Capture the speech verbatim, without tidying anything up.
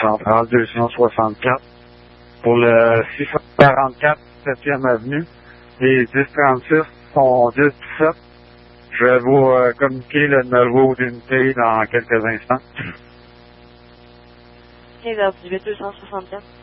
centrale deux cent soixante-quatre pour le six cent quarante-quatre septième avenue. Les dix trente-six sont dix dix-sept. Je vais vous euh, communiquer le numéro d'unité dans quelques instants. quinze heures dix-huit deux cent soixante-quatre.